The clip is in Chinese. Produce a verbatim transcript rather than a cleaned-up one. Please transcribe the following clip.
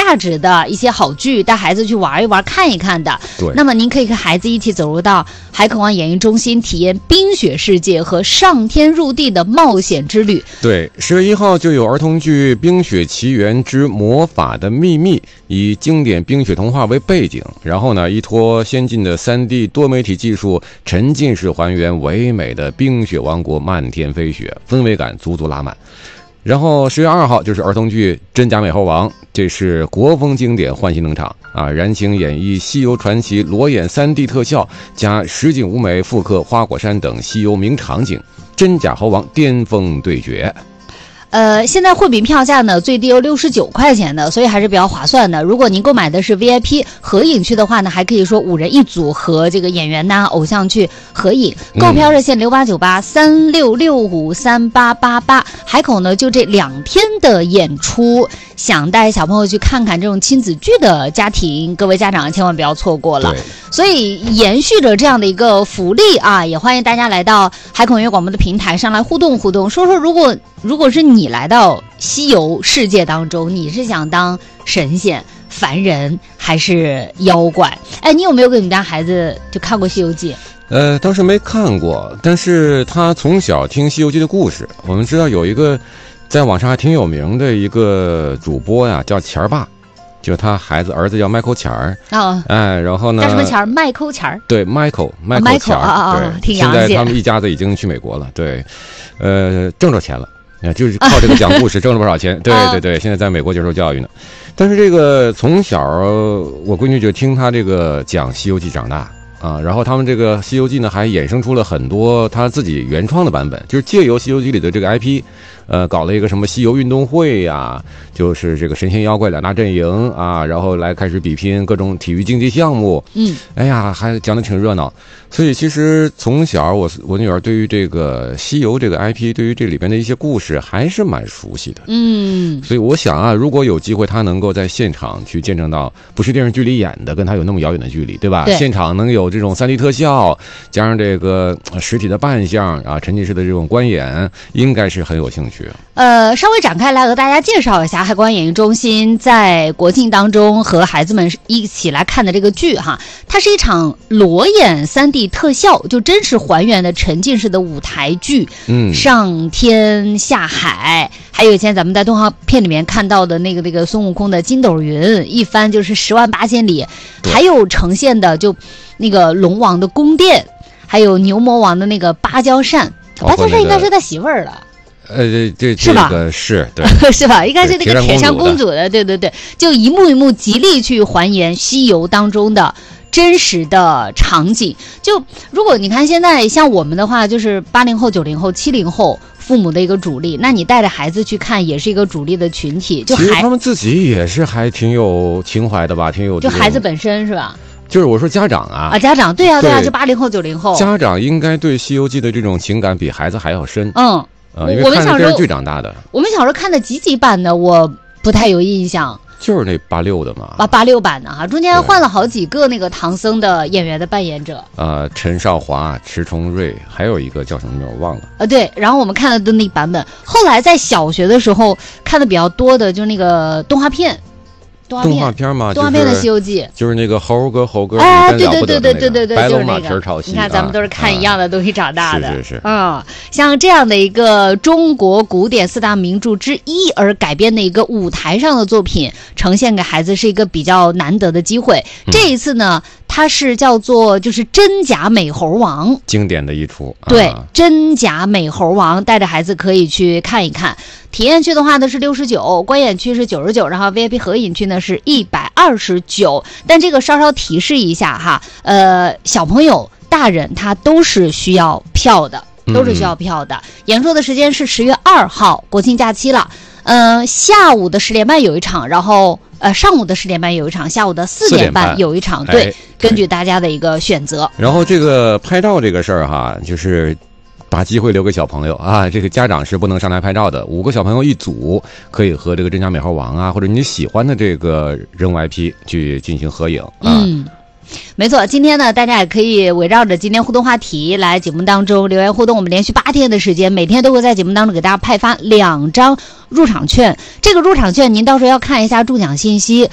价值的一些好剧，带孩子去玩一玩、看一看的。 对， 那么您可以和孩子一起走入到海口湾演艺中心，体验冰雪世界和上天入地的冒险之旅。 对，十月一号就有儿童剧《冰雪奇缘之魔法的秘密》，以经典冰雪童话为背景，然后呢，依托先进的 三 D 多媒体技术，沉浸式还原唯美的冰雪王国漫天飞雪，氛围感足足拉满。然后十月二号就是儿童剧《真假美猴王》，这是国风经典换新登场啊！燃情演绎西游传奇裸眼 三 D 特效加实景舞美复刻花果山等西游名场景，真假猴王巅峰对决。 呃，现在惠民票价呢最低有六十九块钱的，所以还是比较划算的。如果您购买的是 V I P 合影区的话呢，还可以说五人一组和这个演员呐、偶像去合影。购票热线六八九八三六六五三八八八。海口呢就这两天的演出，想带小朋友去看看这种亲子剧的家庭，各位家长千万不要错过了。所以延续着这样的一个福利啊，也欢迎大家来到海口音乐广播的平台上来互动互动，说说如果如果是你来到西游世界当中，你是想当神仙、凡人还是妖怪？哎，你有没有给你们家孩子就看过《西游记》？ 呃，当时没看过，但是他从小听《西游记》的故事。我们知道有一个在网上还挺有名的一个主播呀，叫钱儿爸，就他孩子儿子叫 Michael 钱儿啊、哦，哎，然后呢， 叫什么钱儿？迈扣钱儿？ 对 ，Michael Michael 钱儿、 哦、啊、 对， 挺洋气。 现在他们一家子已经去美国了，对，呃，挣着钱了。就是靠这个讲故事挣了不少钱，对对对，现在在美国接受教育呢。但是这个从小我闺女就听他这个讲《西游记》长大啊，然后他们这个《西游记》呢还衍生出了很多他自己原创的版本，就是借由《西游记》里的这个 I P， 呃，搞了一个什么西游运动会呀、啊，就是这个神仙妖怪两大阵营啊，然后来开始比拼各种体育竞技项目。嗯，哎呀，还讲得挺热闹。所以其实从小我我女儿对于这个西游这个 I P， 对于这里边的一些故事还是蛮熟悉的。嗯，所以我想啊，如果有机会她能够在现场去见证到，不是电视剧里演的，跟她有那么遥远的距离，对吧？对，现场能有这种 三 D 特效，加上这个实体的扮相啊，沉浸式的这种观演，应该是很有兴趣。 呃，稍微展开来和大家介绍一下海关演艺中心在国庆当中和孩子们一起来看的这个剧哈，它是一场裸眼 三 D 特效，就真实还原的沉浸式的舞台剧，嗯，上天下海，还有以前咱们在动画片里面看到的那个那个孙悟空的筋斗云，一翻就是十万八千里，还有呈现的就那个龙王的宫殿，还有牛魔王的那个芭蕉扇，芭蕉扇应该是他媳妇儿了。 呃，这这是吧？ 这个是对， 是吧？应该是那个铁扇公主的，对对对，就一幕一幕极力去还原西游当中的真实的场景。就如果你看现在像我们的话，就是八零后、九零后、七零后父母的一个主力，那你带着孩子去看，也是一个主力的群体。就其实他们自己也是还挺有情怀的吧，挺有就孩子本身是吧？ 就是我说家长啊啊，家长对啊对啊，就八零后、九零后， 家长应该对《西游记》的这种情感比孩子还要深。 嗯。 呃，因为看着电视剧长大的， 我们小时候看的几几版的，我不太有印象。 就是那八六的嘛， 八八六版的哈，中间换了好几个那个唐僧的演员的扮演者。 呃，陈少华、迟重瑞，还有一个叫什么名我忘了。 呃，对，然后我们看的的那版本，后来在小学的时候看的比较多的，就是那个动画片。动画片, 动画片嘛， 动画片的《西游记》 就是那个猴哥猴哥， 哎，对对对对对对对， 白龙马皮炒戏。 你看，咱们都是看一样的东西长大的， 是是是。 嗯，像这样的一个中国古典四大名著之一而改编的一个舞台上的作品，呈现给孩子是一个比较难得的机会。这一次呢，它是叫做就是真假美猴王， 经典的一出。 对，真假美猴王，带着孩子可以去看一看。体验区的话呢是六十九，观演区是九十九，然后 V I P 合影区呢是一百二十九。但这个稍稍提示一下哈，呃，小朋友、大人他都是需要票的，都是需要票的。嗯、演出的时间是十月二号，国庆假期了。嗯、呃，下午的十点半有一场，然后呃上午的十点半有一场，下午的四点半有一场。对、哎，根据大家的一个选择。 然后这个拍照这个事儿哈，就是把机会留给小朋友啊，这个家长是不能上台拍照的。五个小朋友一组，可以和这个真假美猴王啊，或者你喜欢的这个人物 I P 去进行合影啊。 嗯，没错，今天呢，大家也可以围绕着今天互动话题来节目当中留言互动。我们连续八天的时间，每天都会在节目当中给大家派发两张入场券。这个入场券您到时候要看一下中奖信息，